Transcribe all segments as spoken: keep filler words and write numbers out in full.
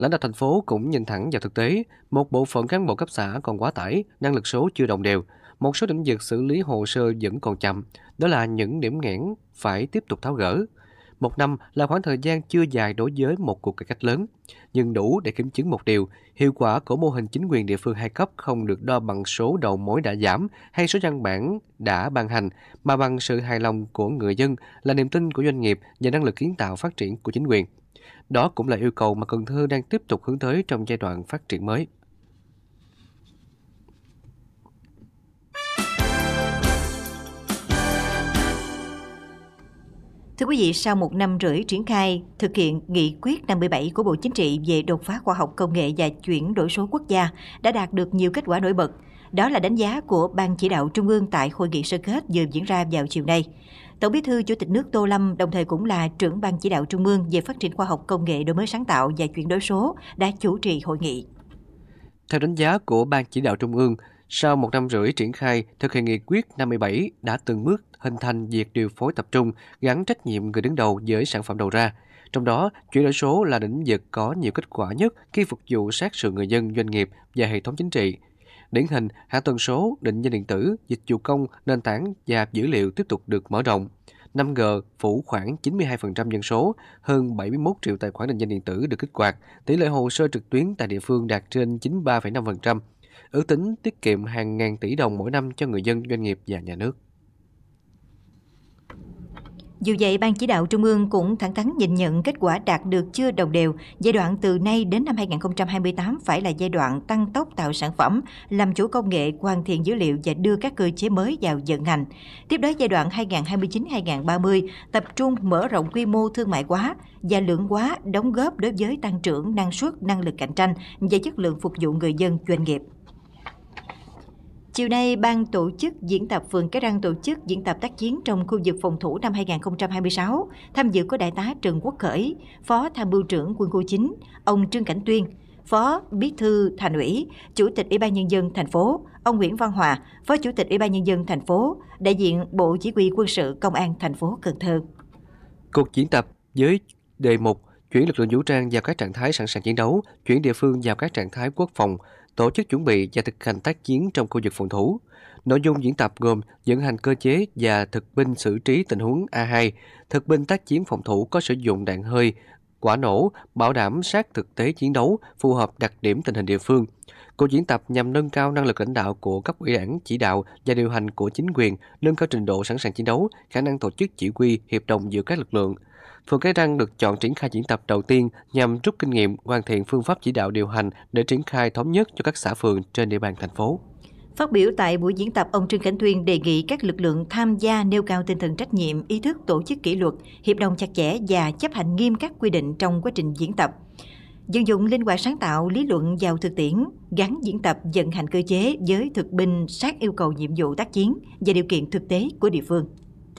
Lãnh đạo thành phố cũng nhìn thẳng vào thực tế, một bộ phận cán bộ cấp xã còn quá tải, năng lực số chưa đồng đều, một số lĩnh vực xử lý hồ sơ vẫn còn chậm, đó là những điểm nghẽn phải tiếp tục tháo gỡ. Một năm là khoảng thời gian chưa dài đối với một cuộc cải cách lớn, nhưng đủ để kiểm chứng một điều, hiệu quả của mô hình chính quyền địa phương hai cấp không được đo bằng số đầu mối đã giảm hay số văn bản đã ban hành, mà bằng sự hài lòng của người dân, là niềm tin của doanh nghiệp và năng lực kiến tạo phát triển của chính quyền. Đó cũng là yêu cầu mà Cần Thơ đang tiếp tục hướng tới trong giai đoạn phát triển mới. Thưa quý vị, sau một năm rưỡi triển khai thực hiện nghị quyết năm mươi bảy của Bộ Chính trị về đột phá khoa học công nghệ và chuyển đổi số quốc gia đã đạt được nhiều kết quả nổi bật. Đó là đánh giá của Ban Chỉ đạo Trung ương tại hội nghị sơ kết vừa diễn ra vào chiều nay. Tổng Bí thư Chủ tịch nước Tô Lâm, đồng thời cũng là trưởng Ban Chỉ đạo Trung ương về phát triển khoa học công nghệ, đổi mới sáng tạo và chuyển đổi số, đã chủ trì hội nghị. Theo đánh giá của Ban Chỉ đạo Trung ương, sau một năm rưỡi triển khai thực hiện nghị quyết năm mươi bảy đã từng bước hình thành việc điều phối tập trung, gắn trách nhiệm người đứng đầu với sản phẩm đầu ra. Trong đó, chuyển đổi số là lĩnh vực có nhiều kết quả nhất khi phục vụ sát sườn người dân, doanh nghiệp và hệ thống chính trị. Điển hình, hạ tầng số, định danh điện tử, dịch vụ công, nền tảng và dữ liệu tiếp tục được mở rộng. năm G phủ khoảng chín mươi hai phần trăm dân số, hơn bảy mươi mốt triệu tài khoản định danh điện tử được kích hoạt, tỷ lệ hồ sơ trực tuyến tại địa phương đạt trên chín mươi ba phẩy năm phần trăm, ước tính tiết kiệm hàng ngàn tỷ đồng mỗi năm cho người dân, doanh nghiệp và nhà nước. Dù vậy, Ban Chỉ đạo Trung ương cũng thẳng thắn nhìn nhận kết quả đạt được chưa đồng đều. Giai đoạn từ nay đến năm hai nghìn không trăm hai mươi tám phải là giai đoạn tăng tốc tạo sản phẩm, làm chủ công nghệ, hoàn thiện dữ liệu và đưa các cơ chế mới vào vận hành. Tiếp đó, giai đoạn hai nghìn không trăm hai mươi chín đến hai nghìn không trăm ba mươi tập trung mở rộng quy mô thương mại hóa và lượng hóa, đóng góp đối với tăng trưởng năng suất, năng lực cạnh tranh và chất lượng phục vụ người dân, doanh nghiệp. Chiều nay, Ban tổ chức diễn tập phường Cái Răng tổ chức diễn tập tác chiến trong khu vực phòng thủ năm hai nghìn không trăm hai mươi sáu. Tham dự có Đại tá Trần Quốc Khởi, Phó Tham mưu trưởng Quân khu chín, ông Trương Cảnh Tuyên, Phó Bí thư Thành ủy, Chủ tịch Ủy ban Nhân dân thành phố, ông Nguyễn Văn Hòa, Phó Chủ tịch Ủy ban Nhân dân thành phố, đại diện Bộ Chỉ huy Quân sự Công an thành phố Cần Thơ. Cuộc diễn tập với đề mục chuyển lực lượng vũ trang vào các trạng thái sẵn sàng chiến đấu, chuyển địa phương vào các trạng thái quốc phòng, tổ chức chuẩn bị và thực hành tác chiến trong khu vực phòng thủ. Nội dung diễn tập gồm vận hành cơ chế và thực binh xử trí tình huống A hai, thực binh tác chiến phòng thủ có sử dụng đạn hơi, quả nổ, bảo đảm sát thực tế chiến đấu, phù hợp đặc điểm tình hình địa phương. Cuộc diễn tập nhằm nâng cao năng lực lãnh đạo của cấp ủy đảng, chỉ đạo và điều hành của chính quyền, nâng cao trình độ sẵn sàng chiến đấu, khả năng tổ chức chỉ huy, hiệp đồng giữa các lực lượng. Phường Cái Răng được chọn triển khai diễn tập đầu tiên nhằm rút kinh nghiệm, hoàn thiện phương pháp chỉ đạo điều hành để triển khai thống nhất cho các xã phường trên địa bàn thành phố. Phát biểu tại buổi diễn tập, ông Trương Cảnh Tuyên đề nghị các lực lượng tham gia nêu cao tinh thần trách nhiệm, ý thức tổ chức kỷ luật, hiệp đồng chặt chẽ và chấp hành nghiêm các quy định trong quá trình diễn tập. Vận dụng linh hoạt sáng tạo, lý luận vào thực tiễn, gắn diễn tập vận hành cơ chế với thực binh sát yêu cầu nhiệm vụ tác chiến và điều kiện thực tế của địa phương.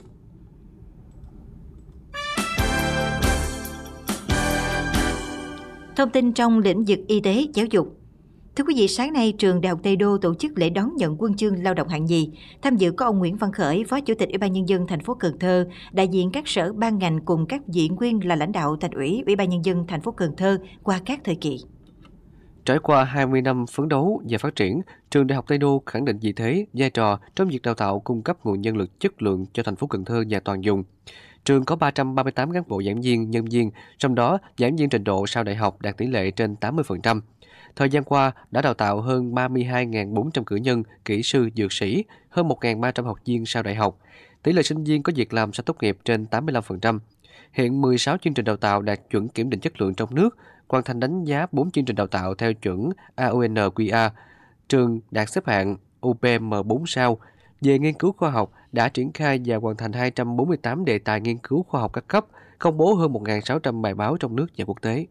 Thông tin trong lĩnh vực y tế, giáo dục. Thưa quý vị, sáng nay, trường Đại học Tây Đô tổ chức lễ đón nhận huân chương lao động hạng nhì. Tham dự có ông Nguyễn Văn Khởi, Phó Chủ tịch Ủy ban Nhân dân thành phố Cần Thơ, đại diện các sở ban ngành cùng các vị nguyên là lãnh đạo Thành ủy, Ủy ban Nhân dân thành phố Cần Thơ qua các thời kỳ. Trải qua hai mươi năm phấn đấu và phát triển, trường Đại học Tây Đô khẳng định vị thế, vai trò trong việc đào tạo cung cấp nguồn nhân lực chất lượng cho thành phố Cần Thơ và toàn vùng. Trường có ba trăm ba mươi tám cán bộ giảng viên, nhân viên, trong đó giảng viên trình độ sau đại học đạt tỷ lệ trên tám mươi phần trăm. Thời gian qua đã đào tạo hơn ba mươi hai nghìn bốn trăm cử nhân, kỹ sư, dược sĩ, hơn một nghìn ba trăm học viên sau đại học. Tỷ lệ sinh viên có việc làm sau tốt nghiệp trên tám mươi lăm phần trăm. Hiện mười sáu chương trình đào tạo đạt chuẩn kiểm định chất lượng trong nước, hoàn thành đánh giá bốn chương trình đào tạo theo chuẩn a o en quy a. Trường đạt xếp hạng u pê em bốn sao. Về nghiên cứu khoa học, đã triển khai và hoàn thành hai trăm bốn mươi tám đề tài nghiên cứu khoa học các cấp, công bố hơn một nghìn sáu trăm bài báo trong nước và quốc tế.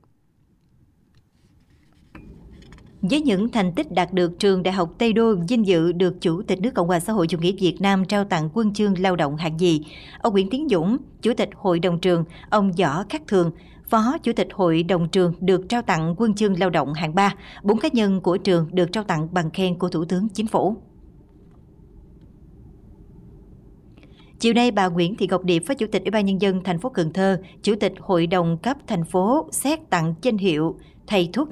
Với những thành tích đạt được, trường Đại học Tây Đô vinh dự được Chủ tịch nước Cộng hòa xã hội chủ nghĩa Việt Nam trao tặng huân chương lao động hạng nhì. Ông Nguyễn Tiến Dũng, Chủ tịch Hội đồng trường, ông Võ Khắc Thường, Phó Chủ tịch Hội đồng trường được trao tặng huân chương lao động hạng ba. Bốn cá nhân của trường được trao tặng bằng khen của Thủ tướng Chính phủ. Chiều nay, bà Nguyễn Thị Ngọc Điệp, Phó Chủ tịch Ủy ban Nhân dân thành phố Cần Thơ, Chủ tịch Hội đồng cấp thành phố xét tặng danh hiệu thầy thuốc